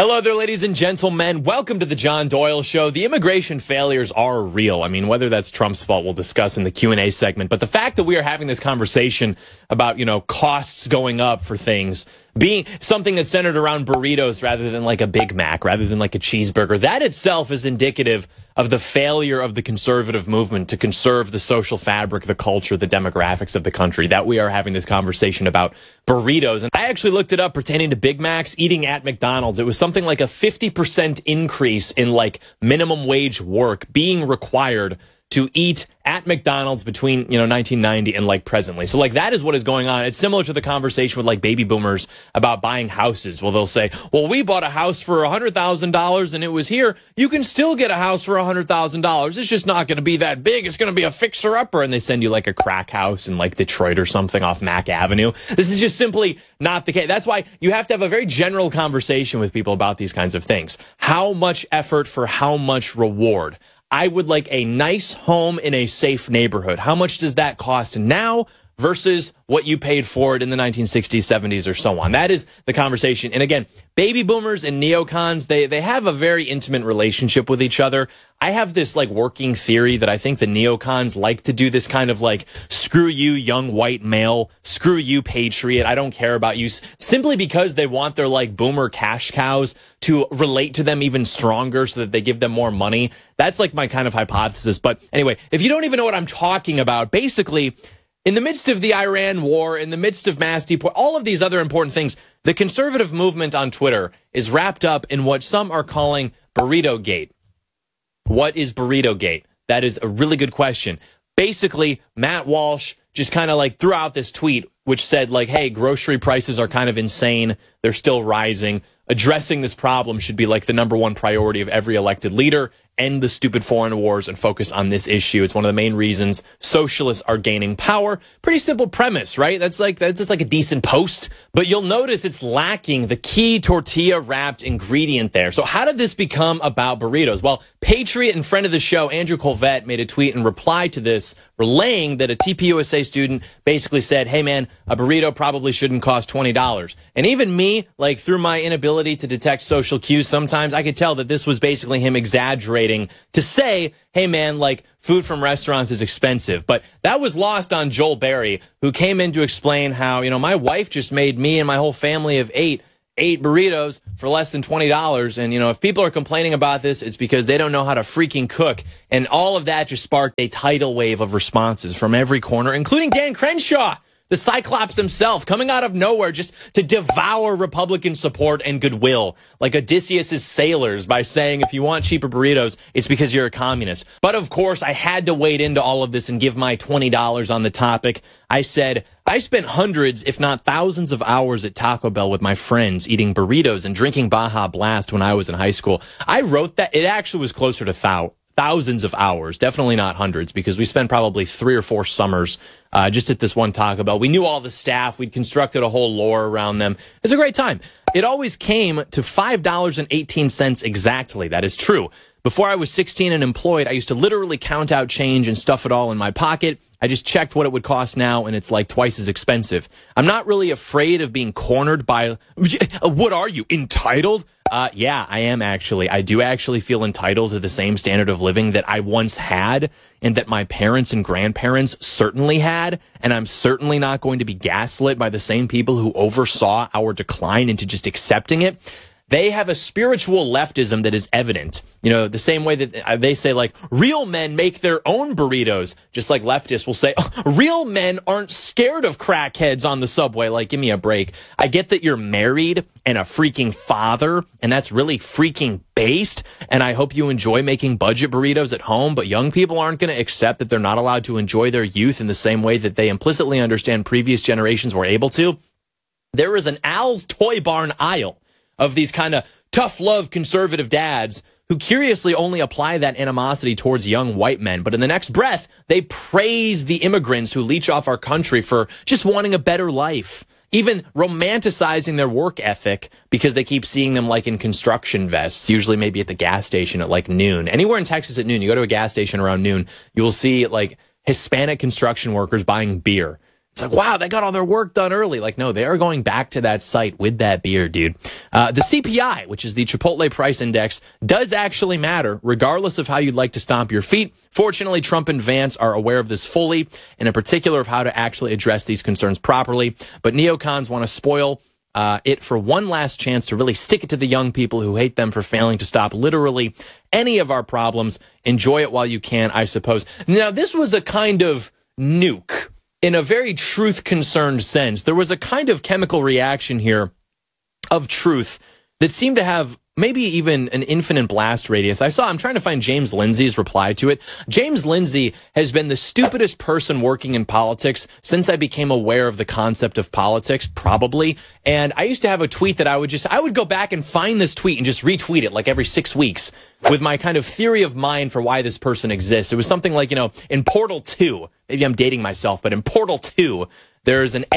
Hello there, ladies and gentlemen. Welcome to the John Doyle Show. The immigration failures are real. I mean, whether that's Trump's fault, we'll discuss in the Q&A segment. But the fact that we are having this conversation about, costs going up for things, being something that's centered around burritos rather than like a Big Mac, rather than like a cheeseburger, that itself is indicative of the failure of the conservative movement to conserve the social fabric, the culture, the demographics of the country, that we are having this conversation about burritos. And I actually looked it up pertaining to Big Macs, eating at McDonald's. It was something like a 50% increase in like minimum wage work being required to eat at McDonald's between, 1990 and like presently. So like that is what is going on. It's similar to the conversation with like baby boomers about buying houses. Well, they'll say, well, we bought a house for $100,000 and it was here. You can still get a house for $100,000. It's just not going to be that big. It's going to be a fixer upper. And they send you like a crack house in like Detroit or something off Mack Avenue. This is just simply not the case. That's why you have to have a very general conversation with people about these kinds of things. How much effort for how much reward? I would like a nice home in a safe neighborhood. How much does that cost now versus what you paid for it in the 1960s, 70s, or so on? That is the conversation. And again, baby boomers and neocons, they have a very intimate relationship with each other. I have this like working theory that I think the neocons like to do this kind of like, screw you, young white male, screw you, patriot, I don't care about you, simply because they want their like boomer cash cows to relate to them even stronger so that they give them more money. That's like my kind of hypothesis. But anyway, if you don't even know what I'm talking about, basically, in the midst of the Iran war, in the midst of mass deport, all of these other important things, the conservative movement on Twitter is wrapped up in what some are calling Burrito Gate. What is Burrito Gate? That is a really good question. Basically, Matt Walsh just kind of like threw out this tweet which said like, hey, grocery prices are kind of insane. They're still rising. Addressing this problem should be like the number one priority of every elected leader. End the stupid foreign wars and focus on this issue. It's one of the main reasons socialists are gaining power. Pretty simple premise, right? That's like a decent post, but you'll notice it's lacking the key tortilla wrapped ingredient there. So how did this become about burritos? Well, Patriot and friend of the show, Andrew Colvette, made a tweet in reply to this, relaying that a TPUSA student basically said, hey man, a burrito probably shouldn't cost $20. And even me, like through my inability to detect social cues, sometimes I could tell that this was basically him exaggerating to say, hey man, like food from restaurants is expensive. But that was lost on Joel Berry, who came in to explain how, my wife just made me and my whole family of eight burritos for less than $20. And, if people are complaining about this, it's because they don't know how to freaking cook. And all of that just sparked a tidal wave of responses from every corner, including Dan Crenshaw, the Cyclops himself, coming out of nowhere just to devour Republican support and goodwill, like Odysseus' sailors, by saying, if you want cheaper burritos, it's because you're a communist. But of course, I had to wade into all of this and give my $20 on the topic. I said, I spent hundreds, if not thousands of hours at Taco Bell with my friends eating burritos and drinking Baja Blast when I was in high school. I wrote that. It actually was closer to thousands of hours, definitely not hundreds, because we spent probably 3 or 4 summers just at this one Taco Bell. We knew all the staff. We'd constructed a whole lore around them. It was a great time. It always came to $5.18 exactly. That is true. Before I was 16 and employed, I used to literally count out change and stuff it all in my pocket. I just checked what it would cost now, and it's like twice as expensive. I'm not really afraid of being cornered by, what are you, entitled? Yeah, I am actually. I do actually feel entitled to the same standard of living that I once had and that my parents and grandparents certainly had. And I'm certainly not going to be gaslit by the same people who oversaw our decline into just accepting it. They have a spiritual leftism that is evident. The same way that they say, like, real men make their own burritos, just like leftists will say, oh, real men aren't scared of crackheads on the subway. Like, give me a break. I get that you're married and a freaking father, and that's really freaking based, and I hope you enjoy making budget burritos at home, but young people aren't going to accept that they're not allowed to enjoy their youth in the same way that they implicitly understand previous generations were able to. There is an Al's Toy Barn aisle of these kind of tough love conservative dads who curiously only apply that animosity towards young white men. But in the next breath, they praise the immigrants who leech off our country for just wanting a better life, even romanticizing their work ethic because they keep seeing them like in construction vests, usually maybe at the gas station at like noon. Anywhere in Texas at noon, you go to a gas station around noon, you will see like Hispanic construction workers buying beer. It's like, wow, they got all their work done early. Like, no, they are going back to that site with that beer, dude. The CPI, which is the Chipotle Price Index, does actually matter, regardless of how you'd like to stomp your feet. Fortunately, Trump and Vance are aware of this fully, and in particular of how to actually address these concerns properly. But neocons want to spoil it for one last chance to really stick it to the young people who hate them for failing to stop literally any of our problems. Enjoy it while you can, I suppose. Now, this was a kind of nuke. In a very truth-concerned sense, there was a kind of chemical reaction here of truth that seemed to have maybe even an infinite blast radius. I'm trying to find James Lindsay's reply to it. James Lindsay has been the stupidest person working in politics since I became aware of the concept of politics, probably. And I used to have a tweet that I would go back and find this tweet and just retweet it like every 6 weeks with my kind of theory of mind for why this person exists. It was something like, in Portal 2, maybe I'm dating myself, but in Portal 2, there's there's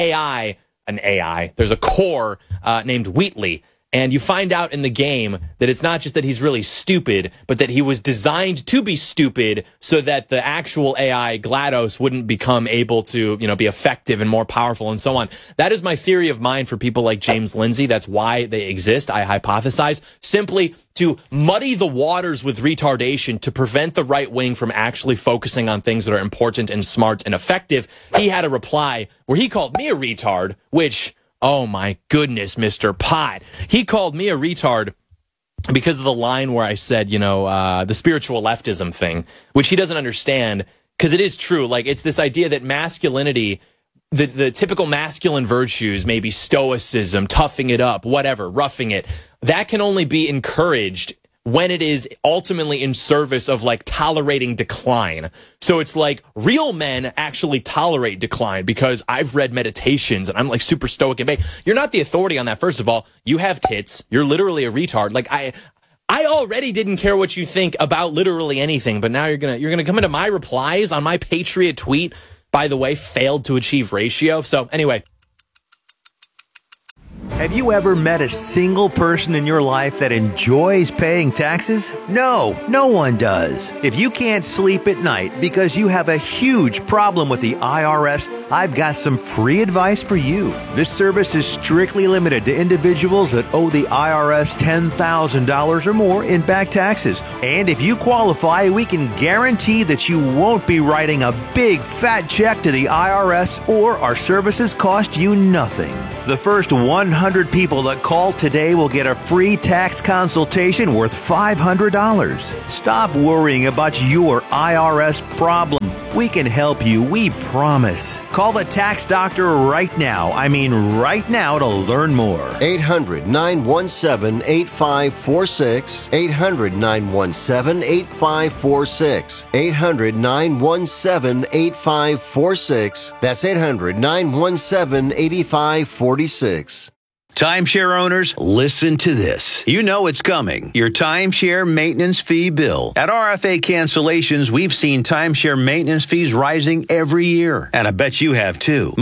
a core named Wheatley. And you find out in the game that it's not just that he's really stupid, but that he was designed to be stupid so that the actual AI GLaDOS wouldn't become able to, be effective and more powerful and so on. That is my theory of mind for people like James Lindsay. That's why they exist, I hypothesize, simply to muddy the waters with retardation to prevent the right wing from actually focusing on things that are important and smart and effective. He had a reply where he called me a retard, which... oh my goodness, Mr. Pot. He called me a retard because of the line where I said, the spiritual leftism thing, which he doesn't understand because it is true. Like, it's this idea that masculinity, the typical masculine virtues, maybe stoicism, toughing it up, whatever, roughing it, that can only be encouraged when it is ultimately in service of tolerating decline. So it's like real men actually tolerate decline because I've read meditations and I'm super stoic and you're not the authority on that. First of all, you have tits. You're literally a retard. I already didn't care what you think about literally anything, but now you're gonna come into my replies on my Patriot tweet. By the way, failed to achieve ratio. So anyway. Have you ever met a single person in your life that enjoys paying taxes? No, no one does. If you can't sleep at night because you have a huge problem with the IRS, I've got some free advice for you. This service is strictly limited to individuals that owe the IRS $10,000 or more in back taxes. And if you qualify, we can guarantee that you won't be writing a big fat check to the IRS or our services cost you nothing. The first 100 people that call today will get a free tax consultation worth $500. Stop worrying about your IRS problem. We can help you, we promise. Call the tax doctor right now. I mean right now to learn more. 800-917-8546. 800-917-8546. 800-917-8546. That's 800-917-8546. Timeshare owners, listen to this. You know it's coming. Your timeshare maintenance fee bill. At RFA Cancellations, we've seen timeshare maintenance fees rising every year. And I bet you have too.